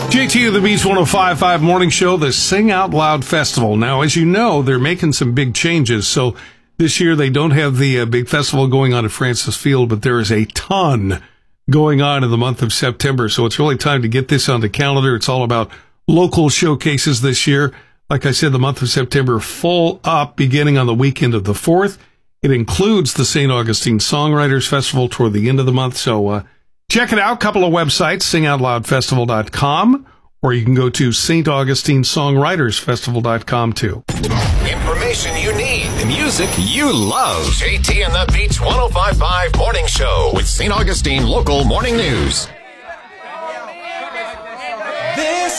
JT of the Beach 105.5 Morning Show, the Sing Out Loud Festival. Now, as you know, they're making some big changes. So this year they don't have the big festival going on at Francis Field, but there is a ton going on in the month of September. So it's really time to get this on the calendar. It's all about local showcases this year. Like I said, the month of September full up beginning on the weekend of the 4th. It includes the St. Augustine Songwriters Festival toward the end of the month. So, check it out. Couple of websites, singoutloudfestival.com, or you can go to StAugustine too. Information you need, music you love. JT and the Beach 105.5 Morning Show with St. Augustine Local Morning News.